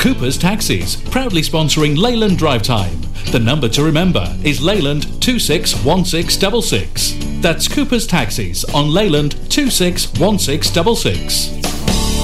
Cooper's Taxis, proudly sponsoring Leyland Drive Time. The number to remember is Leyland 261666. That's Cooper's Taxis on Leyland 261666.